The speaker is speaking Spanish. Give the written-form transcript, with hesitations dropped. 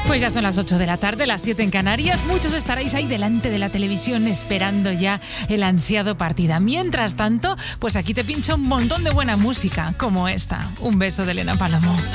Pues ya son las 8 de la tarde, las 7 en Canarias. Muchos estaréis ahí delante de la televisión esperando ya el ansiado partida. Mientras tanto, pues aquí te pincho un montón de buena música, como esta. Un beso de Elena Palomo.